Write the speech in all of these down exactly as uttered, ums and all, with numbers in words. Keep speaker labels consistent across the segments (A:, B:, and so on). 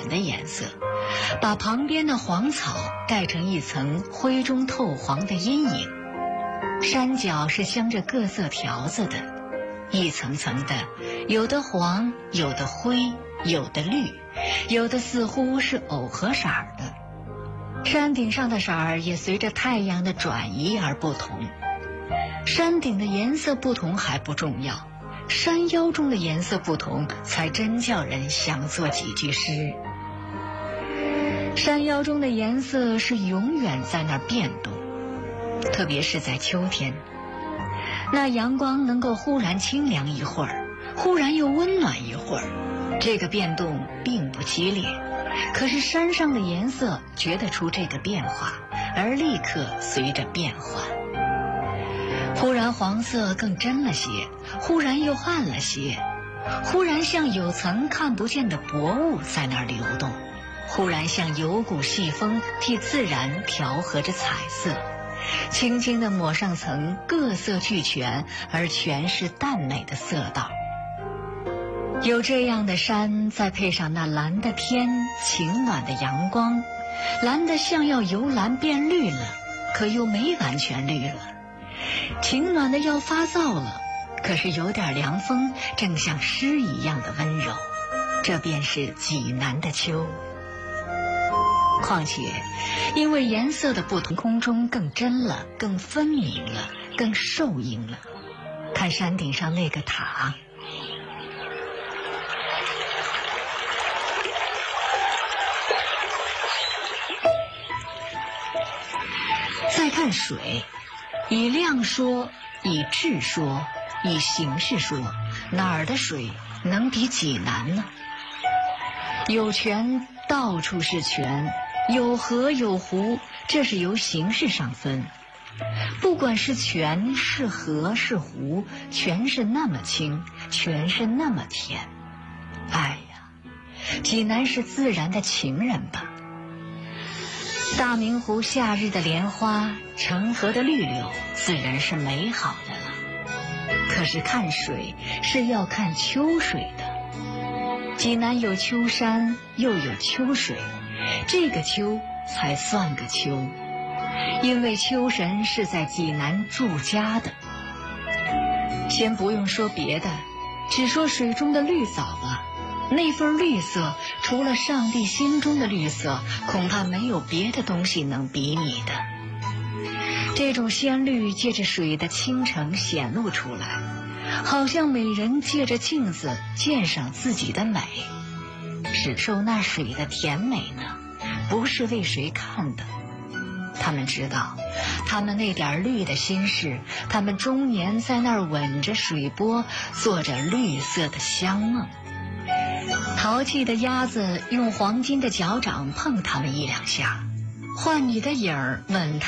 A: 的颜色，把旁边的黄草盖成一层灰中透黄的阴影。山脚是镶着各色条子的，一层层的，有的黄，有的灰，有的绿，有的似乎是藕荷色儿的。山顶上的色儿也随着太阳的转移而不同。山顶的颜色不同还不重要，山腰中的颜色不同才真叫人想作几句诗。山腰中的颜色是永远在那儿变动，特别是在秋天，那阳光能够忽然清凉一会儿，忽然又温暖一会儿，这个变动并不激烈，可是山上的颜色觉得出这个变化，而立刻随着变换。忽然黄色更真了些，忽然又暗了些，忽然像有层看不见的薄雾在那儿流动，忽然像有股细风替自然调和着彩色，轻轻地抹上层各色俱全而全是淡美的色道。有这样的山，再配上那蓝的天，晴暖的阳光，蓝的像要由蓝变绿了，可又没完全绿了，晴暖的要发燥了，可是有点凉风，正像诗一样的温柔，这便是济南的秋。况且因为颜色的不同，空中更真了，更分明了，更受映了。看山顶上那个塔，再看水，以量说，以质说，以形式说，哪儿的水能比济南呢？有泉，到处是泉，有河有湖，这是由形式上分。不管是泉是河是湖，泉是那么清，泉是那么甜。哎呀，济南是自然的情人吧。大明湖夏日的莲花，澄河的绿柳，自然是美好的了。可是看水是要看秋水的。济南有秋山，又有秋水，这个秋才算个秋，因为秋神是在济南住家的。先不用说别的，只说水中的绿藻吧，那份绿色，除了上帝心中的绿色，恐怕没有别的东西能比拟的。这种鲜绿借着水的清澄显露出来，好像美人借着镜子鉴赏自己的美。是受那水的甜美呢，不是为谁看的。他们知道，他们那点绿的心事，他们终年在那儿吻着水波，做着绿色的香梦。淘气的鸭子用黄金的脚掌碰它们一两下，唤你的影儿吻它。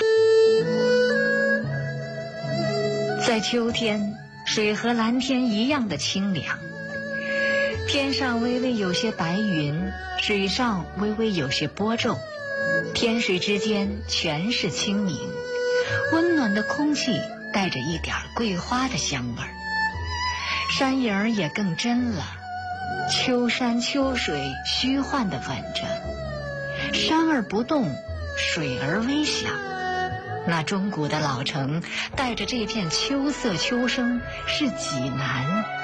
A: 在秋天，水和蓝天一样的清凉，天上微微有些白云，水上微微有些波皱，天水之间全是清明，温暖的空气带着一点桂花的香味儿，山影儿也更真了。秋山秋水虚幻地吻着，山儿不动，水儿微响。那钟鼓的老城带着这片秋色秋声，是济南